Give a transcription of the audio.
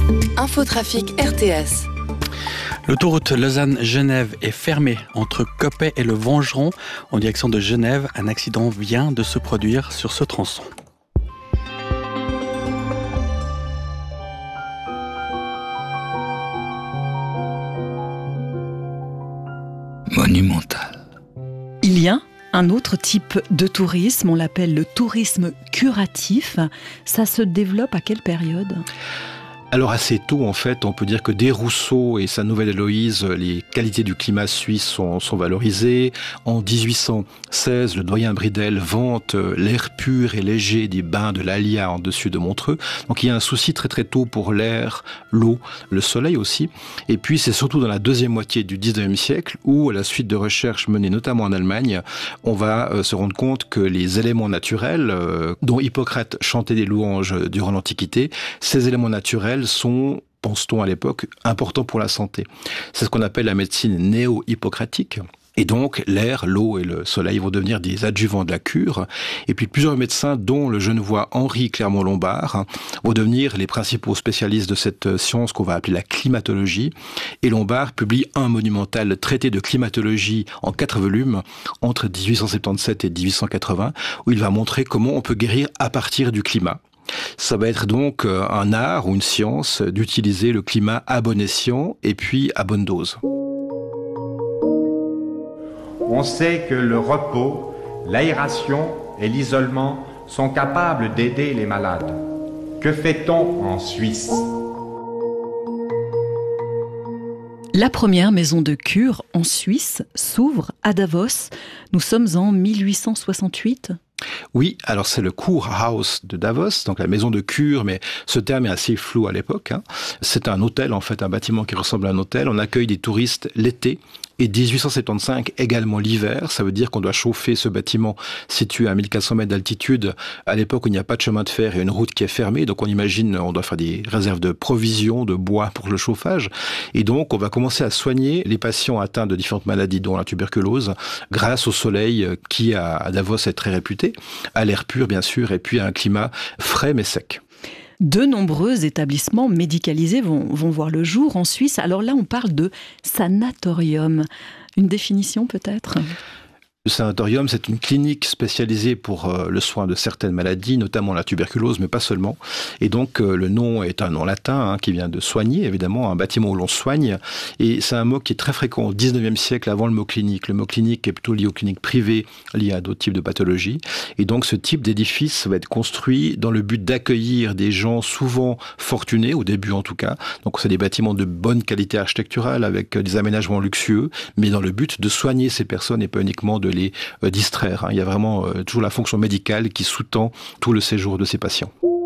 Infotrafic RTS. L'autoroute Lausanne-Genève est fermée entre Coppet et le Vengeron en direction de Genève. Un accident vient de se produire sur ce tronçon. Monumental. Il y a un autre type de tourisme, on l'appelle le tourisme curatif. Ça se développe à quelle période ? Alors assez tôt, en fait, on peut dire que dès Rousseau et sa Nouvelle Héloïse, les qualités du climat suisse sont valorisées. En 1816, le doyen Bridel vante l'air pur et léger des bains de l'Allia en dessus de Montreux. Donc il y a un souci très très tôt pour l'air, l'eau, le soleil aussi. Et puis c'est surtout dans la deuxième moitié du 19e siècle où, à la suite de recherches menées notamment en Allemagne, on va se rendre compte que les éléments naturels, dont Hippocrate chantait des louanges durant l'Antiquité, ces éléments naturels sont, pense-t-on à l'époque, importants pour la santé. C'est ce qu'on appelle la médecine néo-hippocratique. Et donc, l'air, l'eau et le soleil vont devenir des adjuvants de la cure. Et puis, plusieurs médecins, dont le genevois Henri Clermont-Lombard, vont devenir les principaux spécialistes de cette science qu'on va appeler la climatologie. Et Lombard publie un monumental traité de climatologie en 4 volumes entre 1877 et 1880, où il va montrer comment on peut guérir à partir du climat. Ça va être donc un art ou une science d'utiliser le climat à bon escient et puis à bonne dose. On sait que le repos, l'aération et l'isolement sont capables d'aider les malades. Que fait-on en Suisse ? La première maison de cure en Suisse s'ouvre à Davos. Nous sommes en 1868. Oui, alors c'est le Kurhaus de Davos, donc la maison de cure, mais ce terme est assez flou à l'époque. C'est un hôtel, en fait, un bâtiment qui ressemble à un hôtel. On accueille des touristes l'été et 1875 également l'hiver. Ça veut dire qu'on doit chauffer ce bâtiment situé à 1400 mètres d'altitude. À l'époque où il n'y a pas de chemin de fer et une route qui est fermée, donc on imagine on doit faire des réserves de provisions, de bois pour le chauffage. Et donc on va commencer à soigner les patients atteints de différentes maladies, dont la tuberculose, grâce au soleil qui à Davos est très réputé, à l'air pur bien sûr, et puis à un climat frais mais sec. De nombreux établissements médicalisés vont voir le jour en Suisse. Alors là, on parle de sanatorium. Une définition peut-être ? Le sanatorium, c'est une clinique spécialisée pour le soin de certaines maladies, notamment la tuberculose, mais pas seulement. Et donc, le nom est un nom latin qui vient de soigner, évidemment, un bâtiment où l'on soigne. Et c'est un mot qui est très fréquent au 19e siècle, avant le mot clinique. Le mot clinique est plutôt lié aux cliniques privées, liées à d'autres types de pathologies. Et donc, ce type d'édifice va être construit dans le but d'accueillir des gens souvent fortunés, au début en tout cas. Donc, c'est des bâtiments de bonne qualité architecturale, avec des aménagements luxueux, mais dans le but de soigner ces personnes et pas uniquement de les distraire. Il y a vraiment toujours la fonction médicale qui sous-tend tout le séjour de ces patients.